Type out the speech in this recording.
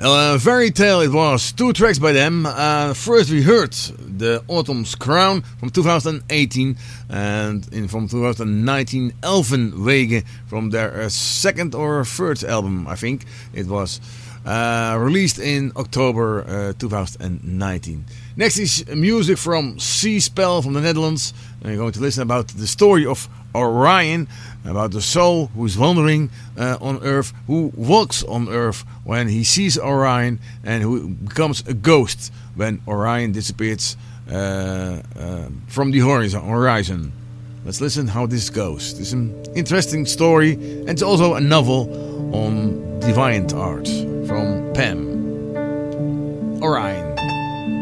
Fairy Tale, it was 2 tracks by them. First we heard The Autumn's Crown from 2018 and from 2019 Elfenwegen from their second or third album, I think it was. Released in October 2019. Next is music from Seaspell from the Netherlands. And we're going to listen about the story of Orion, about the soul who's wandering on Earth, who walks on Earth when he sees Orion, and who becomes a ghost when Orion disappears from the horizon. Let's listen how this goes. This is an interesting story, and it's also a novel on Deviant Art from Pam. Orion.